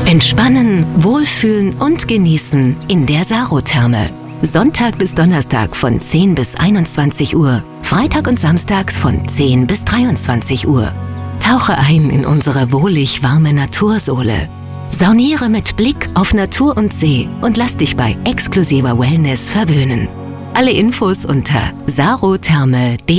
Entspannen, wohlfühlen und genießen in der Sarotherme. Sonntag bis Donnerstag von 10 bis 21 Uhr, Freitag und samstags von 10 bis 23 Uhr. Tauche ein in unsere wohlig warme Natursohle. Sauniere mit Blick auf Natur und See und lass dich bei exklusiver Wellness verwöhnen. Alle Infos unter sarotherme.de